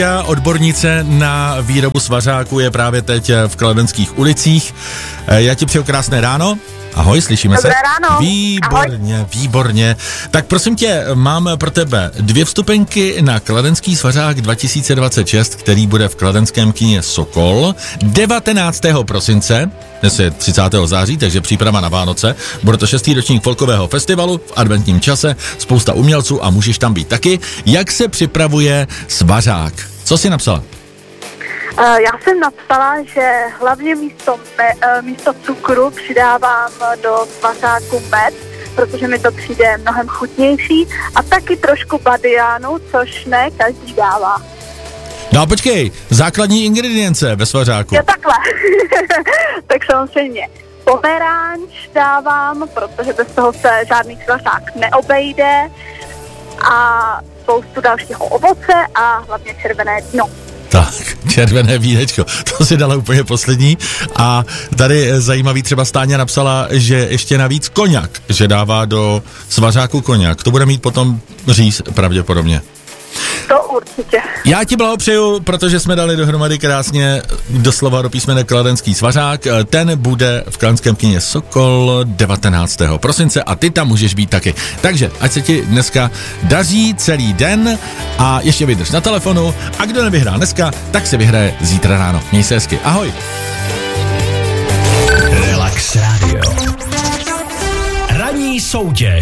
Odbornice na výrobu svařáku je právě teď v Kladenských ulicích. Já ti přeju krásné ráno. Ahoj, slyšíme Dobré se? ráno. Výborně, ahoj. Výborně. Tak prosím tě, mám pro tebe 2 vstupenky na Kladenský svařák 2026, který bude v kladenském kině Sokol 19. prosince. Dnes je 30. září, takže příprava na Vánoce. Bude to 6. ročník folkového festivalu v adventním čase, spousta umělců a můžeš tam být taky. Jak se připravuje svařák? Co jsi napsala? Já jsem napsala, že hlavně místo cukru přidávám do svařáku med, protože mi to přijde mnohem chutnější, a taky trošku badiánu, což ne každý dává. No počkej, základní ingredience ve svařáku. Jo, takhle. Tak samozřejmě pomeranč dávám, protože bez toho se žádný svařák neobejde, a spoustu dalšího ovoce a hlavně červené víno. Tak, červené vínečko, to si dala úplně poslední. A tady zajímavý, třeba Stáňa napsala, že ještě navíc koňak, že dává do svařáku koňak. To bude mít potom říz pravděpodobně. To určitě. Já ti blahopřeju, protože jsme dali dohromady krásně doslova do písmene Kladenský svařák. Ten bude v kladenském kině Sokol 19. prosince a ty tam můžeš být taky. Takže ať se ti dneska daří celý den a ještě vydrž na telefonu, a kdo nevyhrál dneska, tak se vyhraje zítra ráno. Měj se hezky. Ahoj. Relax Radio. Ranní soutěž.